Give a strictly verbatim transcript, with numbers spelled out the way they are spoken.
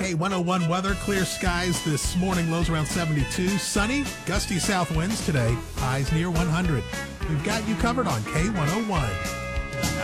K one oh one weather, clear skies this morning, lows around seventy-two. Sunny, gusty south winds today, highs near one hundred. We've got you covered on K one oh one.